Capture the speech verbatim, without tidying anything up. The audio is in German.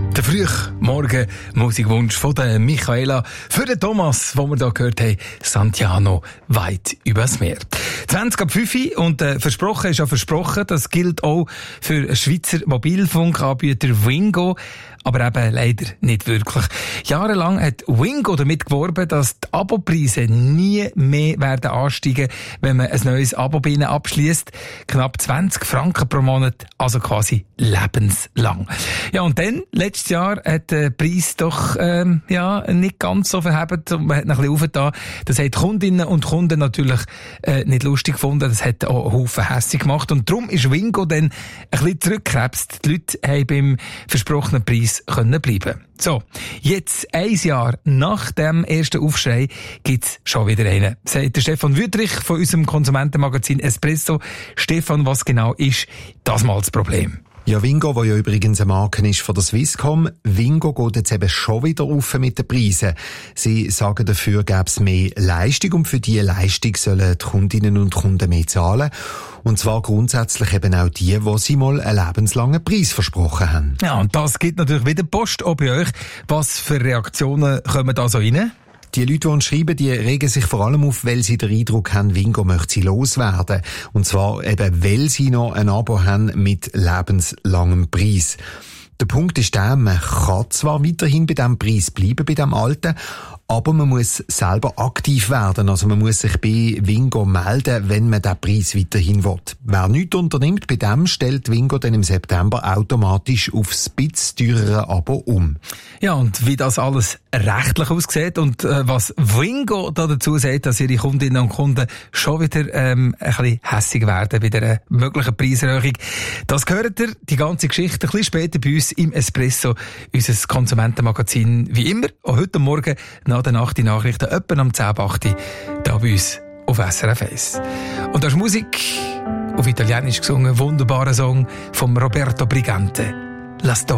Der frühe Musikwunsch von der Michaela für den Thomas, wo wir da gehört haben, Santiano, weit übers Meer. zwanzig ab fünf und äh, versprochen ist ja versprochen, das gilt auch für den Schweizer Mobilfunkanbieter Wingo, aber eben leider nicht wirklich. Jahrelang hat Wingo damit geworben, dass die Abopreise nie mehr werden ansteigen, wenn man ein neues Abo bei ihnen abschliesst. Knapp zwanzig Franken pro Monat, also quasi lebenslang. Ja, und dann, letztes Jahr, hat der Preis doch ähm, ja nicht ganz so verhebt und man hat noch ein bisschen aufgetan. Das hat die Kundinnen und Kunden natürlich äh, nicht lustig gefunden. Das hat auch einen Haufen hässlich gemacht. Und darum ist Wingo dann ein bisschen zurückgekrebst. Die Leute haben beim versprochenen Preis können bleiben. So, jetzt ein Jahr nach dem ersten Aufschrei gibt's schon wieder einen. Sagt der Stefan Wüthrich von unserem Konsumentenmagazin Espresso. Stefan, was genau ist das mal das Problem? Ja, Wingo, wo ja übrigens eine Marke ist von der Swisscom, Wingo geht jetzt eben schon wieder rauf mit den Preisen. Sie sagen, dafür gäbe es mehr Leistung und für diese Leistung sollen die Kundinnen und Kunden mehr zahlen. Und zwar grundsätzlich eben auch die, die sie mal einen lebenslangen Preis versprochen haben. Ja, und das gibt natürlich wieder Post auch bei euch. Was für Reaktionen kommen da so rein? Die Leute, die uns schreiben, die regen sich vor allem auf, weil sie den Eindruck haben, Wingo möchte sie loswerden. Und zwar eben, weil sie noch ein Abo haben mit lebenslangem Preis. Der Punkt ist der, man kann zwar weiterhin bei diesem Preis bleiben, bei dem alten, aber man muss selber aktiv werden. Also man muss sich bei Wingo melden, wenn man den Preis weiterhin will. Wer nichts unternimmt, bei dem stellt Wingo dann im September automatisch aufs bisschen teurere Abo um. Ja, und wie das alles rechtlich aussieht und äh, was Wingo da dazu sagt, dass ihre Kundinnen und Kunden schon wieder ähm, ein bisschen hässig werden bei der möglichen Preiserhöhung. Das gehört ihr, die ganze Geschichte, ein bisschen später bei uns im Espresso, unser Konsumentenmagazin, wie immer, auch heute Morgen nach der Nacht die Nachrichten, etwa am zehn ab acht da bei uns auf S R F eins. Und das ist Musik auf Italienisch gesungen, wunderbarer Song von Roberto Brigante, La Storia.